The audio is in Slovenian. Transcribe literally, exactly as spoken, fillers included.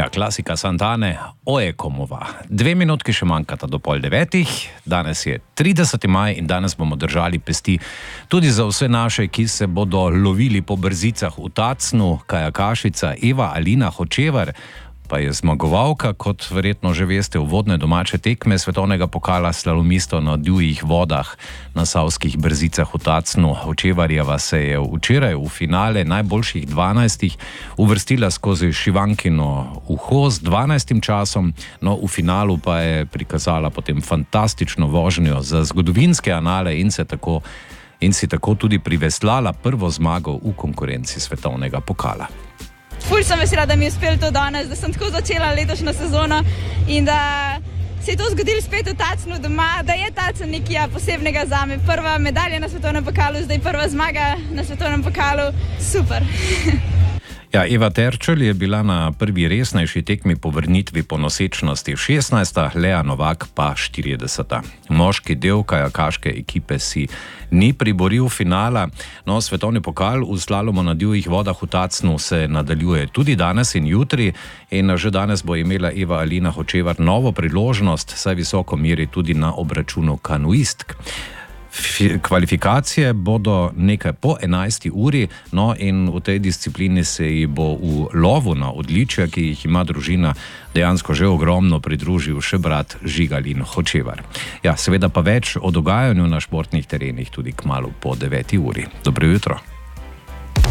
Ja, klasika Santane, Oje komova. Dve minutki še manjkata do pol devetih, danes je trideseti maj in danes bomo držali pesti tudi za vse naše, ki se bodo lovili po brzicah v Tacnu. Kajakašica Eva Alina Hočevar pa je zmagovalka, kot verjetno že veste, uvodne domače tekme svetovnega pokala slalomistov na divjih vodah na savskih brzicah v Tacnu. Hočevarjeva se je včeraj v finale najboljših dvanajstih uvrstila skozi šivankino uho z dvanajstim časom, no v finalu pa je prikazala potem fantastično vožnjo za zgodovinske anale in se tako in si tako tudi priveslala prvo zmago v konkurenci svetovnega pokala. Ful sem vesela, da mi je uspelo to danes, da sem tako začela letošnjo sezono in da se je to zgodilo spet v Tacnu doma, da je Tacen nekaj posebnega zame. Prva medalja na svetovnem pokalu, zdaj prva zmaga na svetovnem pokalu. Super. Ja, Eva Terčelj je bila na prvi resnejši tekmi po vrnitvi po nosečnosti šestnajsta, Lea Novak pa štirideseta. Moški del kajakaške ekipe si ni priboril finala, no svetovni pokal v slalomu na divjih vodah v Tacnu se nadaljuje tudi danes in jutri in že danes bo imela Eva Alina Hočevar novo priložnost, saj visoko meri tudi na obračunu kanuistk. Kvalifikacije bodo nekaj po enajsti uri, no in v tej disciplini se ji bo v lovu na odličja, ki jih ima družina, dejansko že ogromno pridružil še brat Žigalin Hočevar. Ja, seveda pa več o dogajanju na športnih terenih tudi kmalu po deveti uri. Dobro jutro.